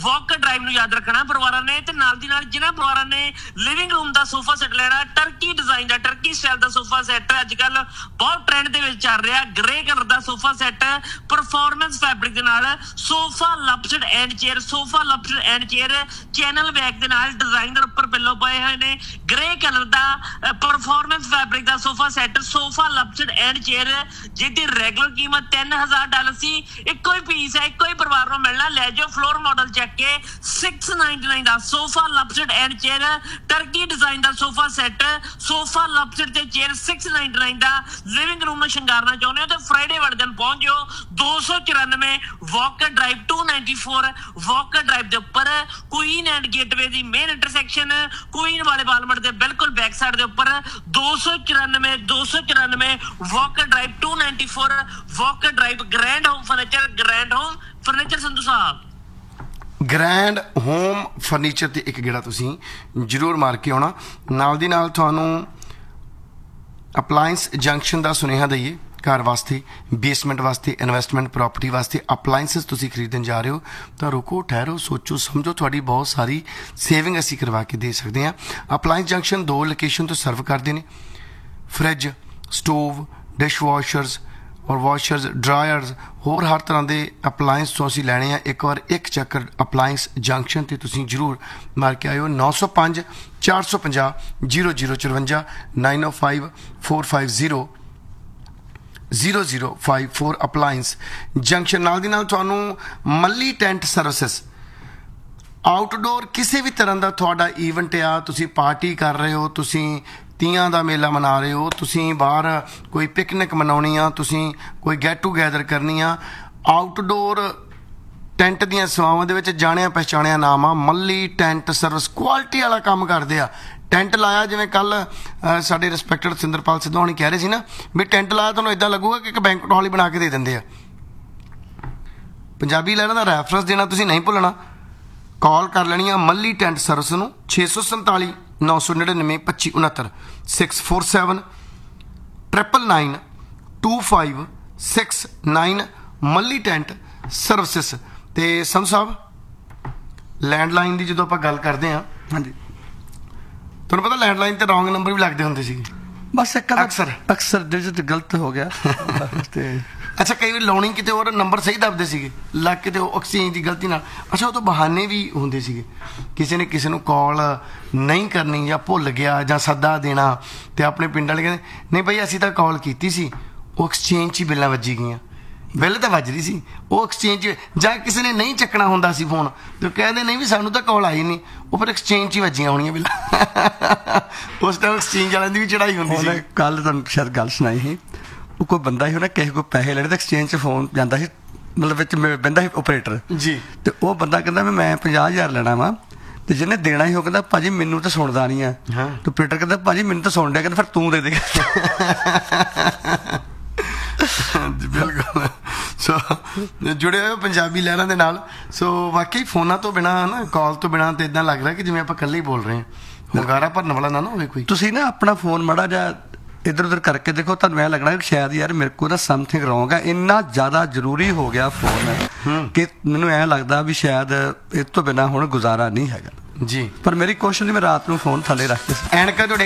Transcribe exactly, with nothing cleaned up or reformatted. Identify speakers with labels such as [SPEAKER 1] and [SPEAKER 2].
[SPEAKER 1] ਵੌਕਰ drive ਨੂੰ ਯਾਦ ਰੱਖਣਾ ਪਰਿਵਾਰਾਂ ਨੇ। ਤੇ ਨਾਲ ਦੀ ਨਾਲ ਜਿਨ੍ਹਾਂ ਪਰਿਵਾਰਾਂ ਨੇ ਲਿਵਿੰਗ ਰੂਮ ਦਾ ਸੋਫਾ ਸੈੱਟ ਲੈਣਾ, ਟਰਕੀ ਡਿਜ਼ਾਈਨ ਦਾ ਟਰਕੀ ਸਟਾਈਲ ਦਾ ਸੋਫਾ ਸੈੱਟ ਅੱਜ ਕੱਲ ਬਹੁਤ ਟ੍ਰੈਂਡ ਦੇ ਵਿੱਚ ਚੱਲ ਰਿਹਾ। ਗ੍ਰੇ ਕਲਰ ਦਾ ਸੋਫਾ ਸੈੱਟ ਪਰਫਾਰਮੈਂਸ ਫੈਬਰਿਕ ਦੇ ਨਾਲ, sofa ਲਪਸਡ and chair, sofa ਲਪਸਡ and chair channel back ਦੇ ਨਾਲ ਡਿਜ਼ਾਈਨਰ ਉੱਪਰ ਪਿੱਲੋ ਪਏ ਹੋਏ ਨੇ। Grey colour the performance fabric the sofa set, sofa ਲਪਸਡ and chair, ਜਿਹਦੀ ਰੈਗੂਲਰ ਕੀਮਤ ਤਿੰਨ ਹਜ਼ਾਰ ਡਾਲਰ ਸੀ। ਇੱਕੋ ਹੀ ਪੀਸ ਹੈ, ਇੱਕੋ ਹੀ ਪਰਿਵਾਰ ਨੂੰ ਮਿਲਣਾ। ਲੈ ਜਾਓ ਫਲੋਰ ਮਾਡਲ ਚੱਕ ਕੇ six ninety nine the sofa ਲਪਸਡ and chair, turkey design the sofa set, sofa ਲਪਸਡ ਤੇ ਚੇਅਰ ਸਿਕਸ ਨਾਈਨਟੀ ਨਾਈਨ ਦਾ। ਲਿਵਿੰਗ ਰੂਮ ਨੂੰ ਸ਼ਿੰਗਾਰਨਾ ਚਾਹੁੰਦੇ ਹੋ ਤਾਂ ਫਰਾਈਡੇ ਵਾਲੇ ਦਿਨ ਪਹੁੰਚ ਜਾਓ। ਦੋ ਸੌ ਚੁਰਾਨਵੇਂ ਵੌਕਰ drive to ninety four ਵੌਕਰ drive ਦੇ ਉੱਪਰ Queen and gateway the main intersection, Queen ਵਾਲੇ ਬਾਲਮਟ ਦੇ ਬਿਲਕੁਲ ਬੈਕ ਸਾਈਡ ਦੇ ਉੱਪਰ ਦੋ ਸੌ ਚੁਰਾਨਵੇਂ ਦੋ ਸੌ ਚੁਰਾਨਵੇਂ ਵੌਕਰ drive to ninety four ਵੌਕਰ drive. Grand home furniture, grand home furniture Sandhu Sahib.
[SPEAKER 2] Grand home furniture ਤੇ ਇੱਕ ਗੇੜਾ ਤੁਸੀਂ ਜ਼ਰੂਰ ਮਾਰ ਕੇ ਆਉਣਾ। ਨਾਲ ਦੀ ਨਾਲ ਤੁਹਾਨੂੰ ਅਪਲਾਇੰਸ ਜੰਕਸ਼ਨ ਦਾ ਸੁਨੇਹਾ ਦਈਏ। ਘਰ ਵਾਸਤੇ, ਬੇਸਮੈਂਟ ਵਾਸਤੇ, ਇਨਵੈਸਟਮੈਂਟ ਪ੍ਰੋਪਰਟੀ ਵਾਸਤੇ ਅਪਲਾਇੰਸਿਸ ਤੁਸੀਂ ਖਰੀਦਣ ਜਾ ਰਹੇ ਹੋ ਤਾਂ ਰੁਕੋ, ਠਹਿਰੋ, ਸੋਚੋ, ਸਮਝੋ। ਤੁਹਾਡੀ ਬਹੁਤ ਸਾਰੀ ਸੇਵਿੰਗ ਅਸੀਂ ਕਰਵਾ ਕੇ ਦੇ ਸਕਦੇ ਹਾਂ। ਅਪਲਾਇੰਸ ਜੰਕਸ਼ਨ ਦੋ ਲੋਕੇਸ਼ਨ ਤੋਂ ਸਰਵ ਕਰਦੇ ਨੇ। ਫਰਿੱਜ, ਸਟੋਵ, ਡਿਸ਼ ਵਾਸ਼ਰਸ ਔਰ ਵਾਸ਼ਰਸ, ਡਰਾਇਰਸ, ਹੋਰ ਹਰ ਤਰ੍ਹਾਂ ਦੇ ਅਪਲਾਇੰਸ ਤੋਂ ਅਸੀਂ ਲੈਣੇ ਆ। ਇੱਕ ਵਾਰ ਇੱਕ ਚੱਕਰ ਅਪਲਾਇੰਸ ਜੰਕਸ਼ਨ ਤੇ ਤੁਸੀਂ ਜ਼ਰੂਰ ਮਾਰ ਕੇ ਆਇਓ। ਨੌ ਸੌ ਪੰਜ ਚਾਰ ਸੌ ਪੰਜਾਹ ਜ਼ੀਰੋ ਜ਼ੀਰੋ ਚੁਰਵੰਜਾ ਨਾਈਨ ਓ five four five zero zero zero five four appliance junction. ਨਾਲ ਦੀ ਨਾਲ ਤੁਹਾਨੂੰ ਮੱਲੀ ਟੈਂਟ ਸਰਵਿਸਿਸ, ਆਊਟਡੋਰ ਕਿਸੇ ਵੀ ਤਰ੍ਹਾਂ ਦਾ ਤੁਹਾਡਾ ਈਵੈਂਟ ਆ, ਤੁਸੀਂ ਪਾਰਟੀ ਕਰ ਰਹੇ ਹੋ, ਤੁਸੀਂ ਤੀਆਂ ਦਾ ਮੇਲਾ ਮਨਾ ਰਹੇ ਹੋ, ਤੁਸੀਂ ਬਾਹਰ ਕੋਈ ਪਿਕਨਿਕ ਮਨਾਉਣੀ ਆ, ਤੁਸੀਂ ਕੋਈ ਗੈਟ ਟੂਗੈਦਰ ਕਰਨੀ ਆ, ਆਊਟਡੋਰ ਟੈਂਟ ਦੀਆਂ ਸੇਵਾਵਾਂ ਦੇ ਵਿੱਚ ਜਾਣਿਆ ਪਛਾਣਿਆ ਨਾਮ ਆ ਮੱਲੀ ਟੈਂਟ ਸਰਵਿਸ। ਕੁਆਲਿਟੀ ਵਾਲਾ ਕੰਮ ਕਰਦੇ ਆ। ਟੈਂਟ ਲਾਇਆ, ਜਿਵੇਂ ਕੱਲ੍ਹ ਸਾਡੇ ਰਿਸਪੈਕਟਡ ਸਿੰਦਰਪਾਲ ਸਿੱਧੂ ਹੋਣੀ ਕਹਿ ਰਹੇ ਸੀ ਨਾ ਵੀ ਟੈਂਟ ਲਾਇਆ ਤੁਹਾਨੂੰ ਇੱਦਾਂ ਲੱਗੂਗਾ ਕਿ ਇੱਕ ਬੈਂਕਟ ਹਾਲ ਹੀ ਬਣਾ ਕੇ ਦੇ ਦਿੰਦੇ ਆ। ਪੰਜਾਬੀ ਲੈਣਾ ਦਾ ਰੈਫਰੈਂਸ ਦੇਣਾ ਤੁਸੀਂ ਨਹੀਂ ਭੁੱਲਣਾ। ਕਾਲ ਕਰ ਲੈਣੀ ਆ ਮੱਲੀ ਟੈਂਟ ਸਰਵਿਸ ਨੂੰ ਛੇ ਸੌ ਸੰਤਾਲੀ ਨੌ ਸੌ ਨੜਿਨਵੇਂ ਪੱਚੀ ਉਣਹੱਤਰ six four seven triple nine to five six nine ਮੱਲੀ ਟੈਂਟ ਸਰਵਿਸਿਸ। ਅਤੇ ਸੰਧੂ ਸਾਹਿਬ, ਲੈਂਡਲਾਈਨ ਦੀ ਜਦੋਂ ਆਪਾਂ ਗੱਲ ਕਰਦੇ ਹਾਂ,
[SPEAKER 3] ਹਾਂਜੀ,
[SPEAKER 2] ਤੁਹਾਨੂੰ ਪਤਾ ਲੈਂਡਲਾਈਨ ਤੇ ਰੌਂਗ ਨੰਬਰ ਵੀ ਲੱਗਦੇ ਹੁੰਦੇ ਸੀਗੇ
[SPEAKER 3] ਬਸ ਇੱਕ
[SPEAKER 2] ਅਕਸਰ
[SPEAKER 3] ਅਕਸਰ ਡਿਜਿਟ ਗਲਤ ਹੋ ਗਿਆ ਤੇ
[SPEAKER 2] ਅੱਛਾ, ਕਈ ਵਾਰੀ ਲਾਉਣੀ ਕਿਤੇ ਹੋਰ ਨੰਬਰ ਸਹੀ ਦੱਬਦੇ ਸੀਗੇ, ਲੱਗ ਕਿਤੇ ਉਹ ਐਕਸਚੇਂਜ ਦੀ ਗਲਤੀ ਨਾਲ। ਅੱਛਾ, ਉਹ ਤੋਂ ਬਹਾਨੇ ਵੀ ਹੁੰਦੇ ਸੀਗੇ। ਕਿਸੇ ਨੇ ਕਿਸੇ ਨੂੰ ਕਾਲ ਨਹੀਂ ਕਰਨੀ ਜਾਂ ਭੁੱਲ ਗਿਆ ਜਾਂ ਸੱਦਾ ਦੇਣਾ, ਤੇ ਆਪਣੇ ਪਿੰਡ ਵਾਲੇ ਕਹਿੰਦੇ ਨਹੀਂ ਭਾਈ ਅਸੀਂ ਤਾਂ ਕਾਲ ਕੀਤੀ ਸੀ, ਉਹ ਐਕਸਚੇਂਜ 'ਚ ਹੀ ਬਿੱਲਾਂ ਵੱਜੀ ਗਈਆਂ। ਬਿੱਲ ਤਾਂ ਵੱਜ ਰਹੀ ਸੀ, ਉਹ ਐਕਸਚੇਂਜ। ਜਾਂ ਕਿਸੇ ਨੇ ਨਹੀਂ ਚੱਕਣਾ ਹੁੰਦਾ ਸੀ ਫੋਨ, ਤੇ ਉਹ ਕਹਿੰਦੇ ਨਹੀਂ ਵੀ ਸਾਨੂੰ ਤਾਂ ਕਾਲ ਆਈ ਨਹੀਂ, ਉਹ ਫਿਰ ਐਕਸਚੇਂਜ 'ਚ ਹੀ ਵੱਜੀਆਂ ਹੋਣੀਆਂ ਬਿੱਲਾਂ। ਉਸ ਟਾਈਮ ਐਕਸਚੇਂਜ ਵਾਲਿਆਂ ਦੀ ਵੀ ਚੜਾਈ ਹੁੰਦੀ ਸੀ।
[SPEAKER 3] ਕੱਲ੍ਹ ਤੁਹਾਨੂੰ ਸ਼ਾਇਦ ਗੱਲ ਸੁਣਾਈ ਸੀ, ਉਹ ਕੋਈ ਬੰਦਾ ਸੀ, ਉਹਨੇ ਕਿਸੇ ਕੋਲ ਪੈਸੇ ਲੈਣੇ ਤਾਂ ਐਕਸਚੇਂਜ 'ਚ ਫੋਨ ਜਾਂਦਾ ਸੀ, ਮਤਲਬ ਵਿੱਚ ਬਹਿੰਦਾ ਸੀ ਓਪਰੇਟਰ ਜੀ, ਤੇ ਉਹ ਬੰਦਾ ਕਹਿੰਦਾ ਵੀ ਮੈਂ ਪੰਜਾਹ ਹਜ਼ਾਰ ਲੈਣਾ ਵਾ, ਤੇ ਜਿਹਨੇ ਦੇਣਾ ਸੀ ਉਹ ਕਹਿੰਦਾ ਭਾਜੀ ਮੈਨੂੰ ਤਾਂ ਸੁਣਦਾ ਨਹੀਂ ਆ। ਤੇ ਓਪਰੇਟਰ ਕਹਿੰਦਾ ਭਾਜੀ ਮੈਨੂੰ ਤਾਂ ਸੁਣ ਡਿਆ, ਕਹਿੰਦਾ ਫਿਰ ਤੂੰ ਦੇ ਦੇ।
[SPEAKER 2] ਬਿਲਕੁਲ। ਸੋ ਜੁੜੇ ਹੋਏ ਪੰਜਾਬੀ ਲਹਿਰਾਂ ਦੇ ਨਾਲ। ਸੋ ਵਾਕਈ ਫੋਨਾਂ ਤੋਂ ਬਿਨਾਂ ਨਾ, ਕਾਲ ਤੋਂ ਬਿਨਾਂ ਤਾਂ ਇੱਦਾਂ ਲੱਗ ਰਿਹਾ ਕਿ ਜਿਵੇਂ ਆਪਾਂ ਇਕੱਲੇ ਹੀ ਬੋਲ ਰਹੇ ਹਾਂ। ਹੁੰਗਾਰਾ ਭਰਨ ਵਾਲਾ ਨਾ ਨਾ ਹੋਵੇ ਕੋਈ।
[SPEAKER 3] ਤੁਸੀਂ ਨਾ ਆਪਣਾ ਫੋਨ ਮਾੜਾ ਜਿਹਾ ਇੱਧਰ ਉੱਧਰ ਕਰਕੇ ਦੇਖੋ, ਤੁਹਾਨੂੰ ਐਂ ਲੱਗਣਾ ਕਿ ਸ਼ਾਇਦ ਯਾਰ ਮੇਰੇ ਕੋਲ ਨਾ ਸਮਥਿੰਗ ਰੌਂਗ ਹੈ। ਇੰਨਾ ਜ਼ਿਆਦਾ ਜ਼ਰੂਰੀ ਹੋ ਗਿਆ ਫੋਨ ਕਿ ਮੈਨੂੰ ਐਂ ਲੱਗਦਾ ਵੀ ਸ਼ਾਇਦ ਇਸ ਤੋਂ ਬਿਨਾਂ ਹੁਣ ਗੁਜ਼ਾਰਾ ਨਹੀਂ ਹੈਗਾ ਜੀ। ਪਰ ਮੇਰੀ ਕੋਸ਼ਿਸ਼ ਨਹੀਂ, ਮੈਂ ਰਾਤ ਨੂੰ ਫੋਨ ਥੱਲੇ ਰੱਖ ਕੇ
[SPEAKER 2] ਐਨਕਾਂ